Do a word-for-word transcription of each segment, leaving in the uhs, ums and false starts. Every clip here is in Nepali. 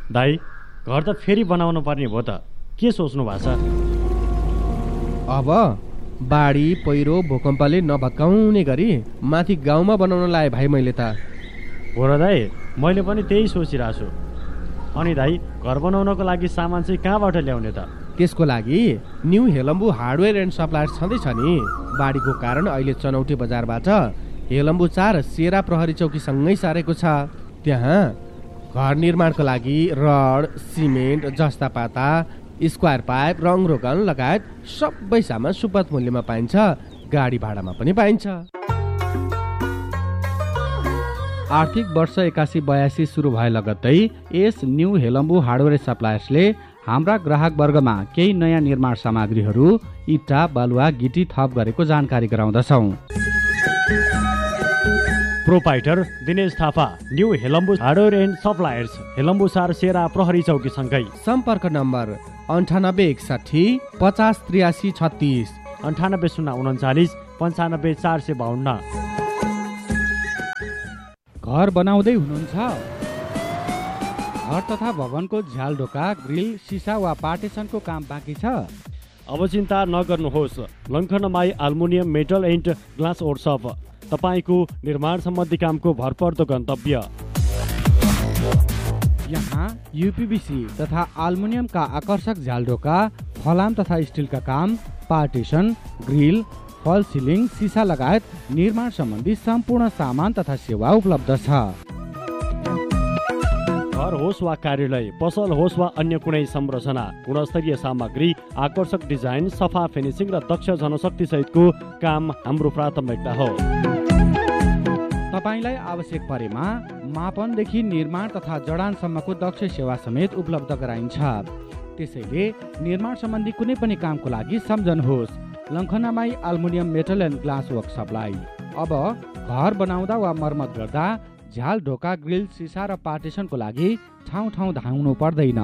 दाइ, घर त फेरि बनाउनु पर्ने भयो त, के सोच्नु भएको छ? अब बाढी पहिरो भूकम्पले नभत्काउने गरी माथि गाउँमा बनाउन लाए भाइ मैले त। हो र दाइ, मैले पनि त्यही सोचिरहेको छु। अनि दाइ, घर बनाउनको लागि सामान चाहिँ कहाँबाट ल्याउने त? त्यसको लागि new Helambu hardware and suppliers छँदैछ नि। बाढीको कारण अहिले चनौटे बजारबाट हेलम्बु चार सेरा प्रहरी चौकीसँगै सारेको छ। त्यहाँ घर निर्माणको लागि रड, सिमेन्ट, जस्ता पाता, स्क्वायर पाइप, रङ रोगन लगायत सबै सामान सुपथ मूल्यमा पाइन्छ। गाडी भाडामा पनि पाइन्छ। आर्थिक वर्ष एकासी बयासी सुरु भए लगत्तै यस न्यू हेलम्बु हार्डवेयर सप्लायर्सले हाम्रा ग्राहक वर्गमा केही नयाँ निर्माण सामग्रीहरू इट्टा, बालुवा, गिटी थप गरेको जानकारी गराउँदछौँ। Proprietor Dinesh Thapa, new Helambu hardware and suppliers, Helambu सार सेरा प्रहरी चौकी सँगै। सम्पर्क नम्बर अन्ठानब्बे एकसाठी पचास त्रियासी छत्तिस, अन्ठानब्बे शून्य उन्चालिस पन्चानब्बे चार सय बाहन्न। घर बनाउँदै हुनुहुन्छ? घर तथा भवनको झ्याल ढोका, ग्रिल, सिसा वा पार्टिसनको काम बाँकी छ? अब चिन्ता नगर्नुहोस्। लङ्खनमाई aluminium, metal and glass workshop, तपाईँको निर्माण सम्बन्धी कामको भरपर्दो गन्तव्य। यहाँ यूपीबीसी तथा एल्युमिनियमका आकर्षक झ्याल ढोका, फलाम तथा स्टिलका काम, पार्टिसन, ग्रिल, फल सिलिङ, सिसा लगायत निर्माण सम्बन्धी सम्पूर्ण सामान तथा सेवा उपलब्ध छ। घर होस् वा कार्यालय, पसल होस् वा अन्य कुनै संरचना, गुणस्तरीय सामग्री, आकर्षक डिजाइन, सफा फिनिसिङ र दक्ष जनशक्ति सहितको काम हाम्रो प्राथमिकता हो। तपाईलाई आवश्यक परेमा मापनदेखि निर्माण तथा जडानसम्मको दक्ष सेवा समेत उपलब्ध गराइन्छ। त्यसैले निर्माण सम्बन्धी कुनै पनि कामको लागि सम्झनुहोस् लङ्खनमाई एल्युमिनियम, मेटल एन्ड ग्लास वर्कसपलाई। अब घर बनाउँदा वा मर्मत गर्दा झ्याल ढोका, ग्रिल, सिसा र पार्टिसनको लागि ठाउँ ठाउँ धाउनु पर्दैन।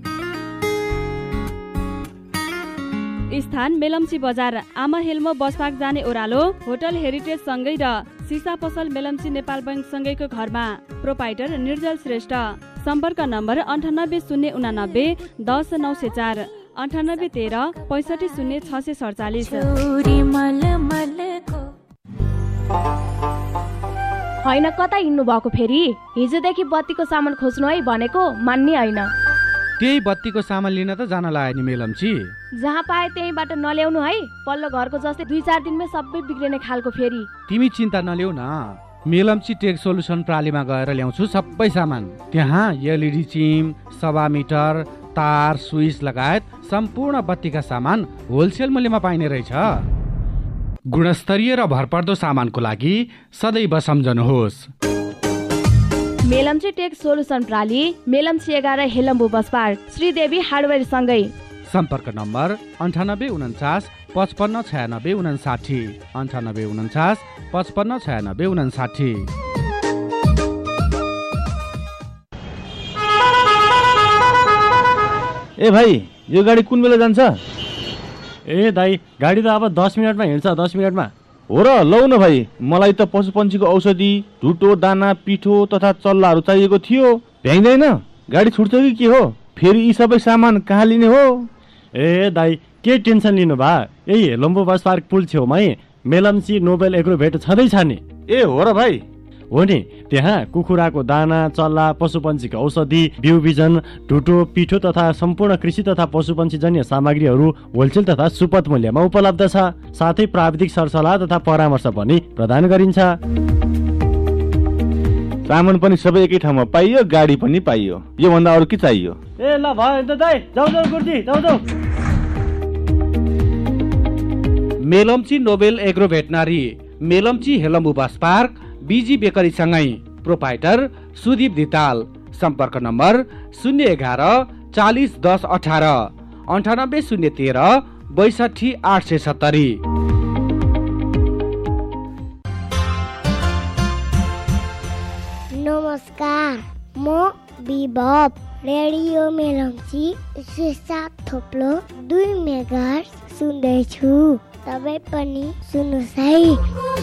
स्थान मेलम्ची बजार, आमा हेल्मो बस पार्क जाने ओह्रालो, होटल हेरिटेज सँगै र सिसा पसल मेलम्ची नेपाल बैंक सँगैको घरमा। प्रोपाइटर निर्जल श्रेष्ठ। सम्पर्क नम्बर अन्ठानब्बे शून्य उनानब्बे दस नौ सय चार, अन्ठानब्बे तेह्र पैँसठी शून्य छ सय सडचालिस। होइन, कता हिँड्नु भएको फेरि? हिजोदेखि बत्तीको सामान खोज्नु है भनेको मान्ने होइन। त्यही बत्तीको सामान लिन त जान लाग्यो नि मेलम्ची। जहाँ पाए त्यहीबाट नल्याउनु है। पल्लो घरको जस्तै दुई चार दिनमै सबै बिग्रिने खालको फेरि। तिमी चिन्ता नल्याउ न, मेलम्ची टेक सोल्युसन प्रालीमा गएर ल्याउँछु सबै सामान। त्यहाँ एलइडी चिम, सवा मिटर, तार, स्विच लगायत सम्पूर्ण बत्तीका सामान होलसेल मूल्यमा पाइने रहेछ। गुणस्तरीय र भरपर्दो सामानको लागि सदैव सम्झनुहोस् मेलम्ची टेक सोल्युसन प्राली, मेलम्ची एघार, Helambu bus park, Sridevi hardware सँगै। सम्पर्क नम्बर अन्ठानब्बे उन्चास पचपन्न छयानब्बे उनासाठी, अन्ठानब्बे उन्चास पचपन्न छयानब्बे उनासाठी। ए भाइ, यो गाडी कुन बेला जान्छ? ए दाइ, गाडी त अब दस मिनटमा हिँड्छ, दस मिनटमा। हो र, लौ न भाइ, मलाई त पशुपन्छीको औषधि, ढुटो, दाना, पिठो तथा चल्लाहरू चाहिएको थियो। भ्याइँदैन? गाडी छुट्छ कि के हो? फेरि यी सबै सामान कहाँ लिने हो? ए दाइ, के टेन्सन लिनु भा? यही हेलम्बु बस पार्क पुल छेउमै मेलम्ची नोबेल एग्रोभेट छँदैछ नि। ए हो र भाइ? हो नि, त्यहाँ कुखुराको दाना, चल्ला, पशुपन्छीको औषधि, बिउ बिजन, ढुटो, पिठो तथा सम्पूर्ण कृषि तथा पशुपन्छी जन्य सामग्रीहरू होलसेल तथा सुपथ मूल्यमा उपलब्ध छ। साथै प्राविधिक सरसल्लाह तथा परामर्श पनि प्रदान गरिन्छ। सामान पनि सबै एकै ठाउँमा पाइयो, गाडी पनि पाइयो। यो भन्दा अरू के चाहियो? ए ल भयो त दाइ, जाऊ जाऊ गुर्जी, जाऊ जाऊ। Melamchi Nobel agro भेटनारी, Melamchi Helambu bus park, busy bakery सँगै। प्रोपाइटर सुदीप धिताल। सम्पर्क नम्बर शून्य एघार चालिस दस अठार, अन्ठानब्बे शून्य तेह्र बैसठी आठ सय सत्तरी। नमस्कार, म विभव। रेडियो मेलम्ची सात थोप्लो दुई मेगा सुन्दैछु। तपाईँ पनि सुन्नुहोस् है।